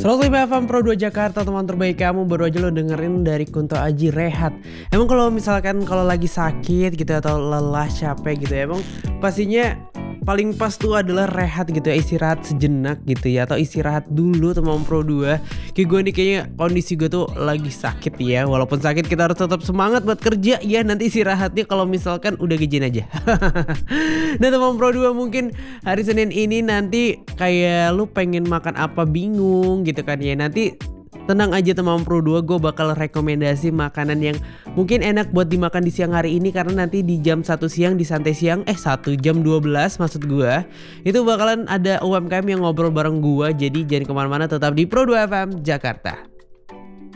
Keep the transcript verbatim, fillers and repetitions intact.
seratus lima F M Pro dua Jakarta, teman terbaik kamu. Baru aja lo dengerin dari Kunto Aji, Rehat. Emang kalau misalkan kalau lagi sakit gitu atau lelah, capek gitu ya, emang pastinya paling pas tuh adalah rehat gitu ya, istirahat sejenak gitu ya, atau istirahat dulu teman Pro dua. Kayak gue nih kayaknya kondisi gue tuh lagi sakit ya. Walaupun sakit kita harus tetap semangat buat kerja ya. Nanti istirahatnya kalau misalkan udah gajian aja. Nah teman Pro dua, mungkin hari Senin ini nanti kayak lu pengen makan apa bingung gitu kan ya. Nanti tenang aja teman Pro dua, gue bakal rekomendasi makanan yang mungkin enak buat dimakan di siang hari ini. Karena nanti di jam satu siang di Santai Siang, eh satu jam dua belas maksud gue, itu bakalan ada U M K M yang ngobrol bareng gue. Jadi jangan kemana-mana, tetap di Pro dua F M Jakarta.